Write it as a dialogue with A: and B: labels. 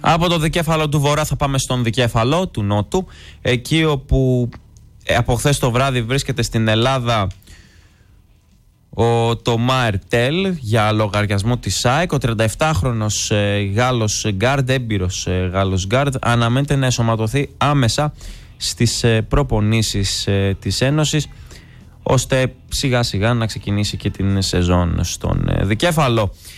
A: Από το δικέφαλο του Βορρά θα πάμε στον δικέφαλο του Νότου, εκεί όπου από χθες το βράδυ βρίσκεται στην Ελλάδα ο Τομά Ερτέλ για λογαριασμό της ΑΕΚ. Ο 37χρονος Γάλλος γκάρντ, έμπειρος Γάλλος γκάρντ, αναμένεται να εσωματωθεί άμεσα στις προπονήσεις της Ένωσης, ώστε σιγά σιγά να ξεκινήσει και την σεζόν στον δικέφαλο.